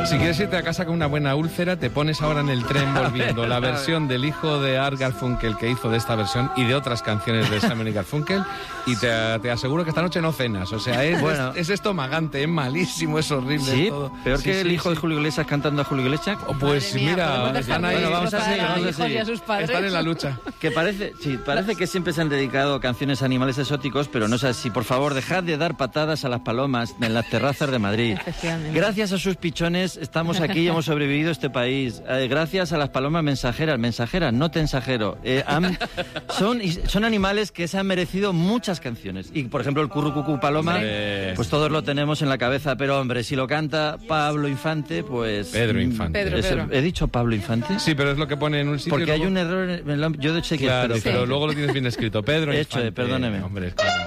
Si quieres irte a casa con una buena úlcera, te pones ahora en el tren volviendo la versión del hijo de Art Garfunkel que hizo de esta versión y de otras canciones de Simon y Garfunkel, y te aseguro que esta noche no cenas. O sea, es estomagante, es malísimo, es horrible. Sí, todo. peor que el hijo de Julio Iglesias cantando a Julio Iglesias. Pues mira, están ahí. Bueno, vamos a seguir. Están en la lucha. Que parece que siempre se han dedicado canciones a animales exóticos, pero no es así. Por favor, dejad de dar patadas a las palomas en las terrazas de Madrid. Gracias a sus pichones estamos aquí y hemos sobrevivido a este país. Gracias a las palomas mensajeras, no te ensajero. Son animales que se han merecido muchas canciones. Y, por ejemplo, el currucucú paloma, pues todos lo tenemos en la cabeza. Pero, hombre, si lo canta Pablo Infante, pues... Pedro Infante. Pedro. ¿He dicho Pablo Infante? Sí, pero es lo que pone en un sitio. Porque hay un error yo sé que claro, pero luego lo tienes bien escrito. Pedro Infante. Perdóneme. Hombre, es que...